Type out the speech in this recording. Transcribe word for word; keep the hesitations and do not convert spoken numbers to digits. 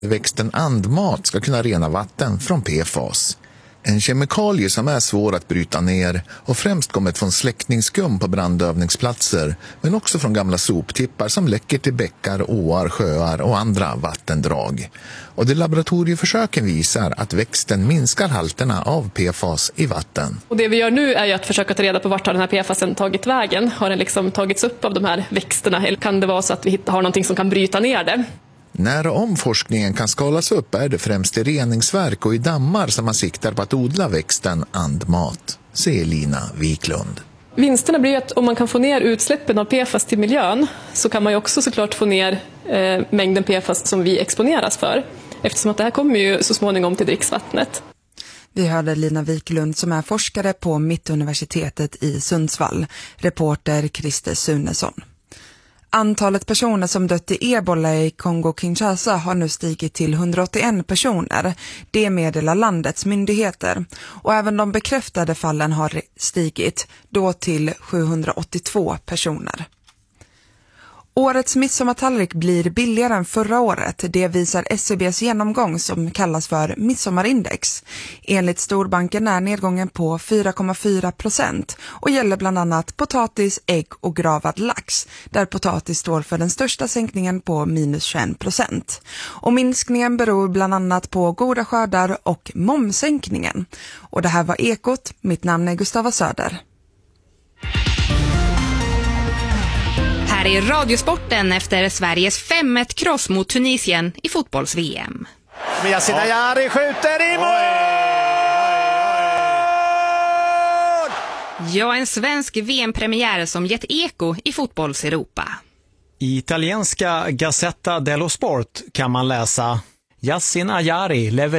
Växten andmat ska kunna rena vatten från P F A S. En kemikalie som är svår att bryta ner och främst kommit från släckningsskum på brandövningsplatser, men också från gamla soptippar som läcker till bäckar, åar, sjöar och andra vattendrag. Och de laboratorieförsöken visar att växten minskar halterna av P F A S i vatten. Och det vi gör nu är ju att försöka ta reda på vart har den här P F A S:en tagit vägen. Har den liksom tagits upp av de här växterna eller kan det vara så att vi har någonting som kan bryta ner det? När om forskningen kan skalas upp är det främst i reningsverk och i dammar som man siktar på att odla växten andmat, säger Lina Wiklund. Vinsterna blir att om man kan få ner utsläppen av P F A S till miljön så kan man ju också såklart få ner eh, mängden P F A S som vi exponeras för. Eftersom att det här kommer ju så småningom till dricksvattnet. Vi hörde Lina Wiklund som är forskare på Mittuniversitetet i Sundsvall. Reporter Christer Sunesson. Antalet personer som dött i ebola i Kongo-Kinshasa har nu stigit till hundraåttioen personer. Det meddelar landets myndigheter. Och även de bekräftade fallen har stigit, då till sjuhundraåttiotvå personer. Årets midsommartallrik blir billigare än förra året. Det visar S C B:s genomgång som kallas för midsommarindex. Enligt storbanken är nedgången på fyra komma fyra procent och gäller bland annat potatis, ägg och gravad lax, där potatis står för den största sänkningen på minus tjugoen procent. Och minskningen beror bland annat på goda skördar och momssänkningen. Och det här var Ekot. Mitt namn är Gustava Söder. Här är Radiosporten efter Sveriges fem ett kross mot Tunisien i fotbolls-V M. Yasin Ayari skjuter i mål! Ja, en svensk V M-premiär som gett eko i fotbolls-Europa. I italienska Gazzetta dello Sport kan man läsa: Yasin Ayari levererar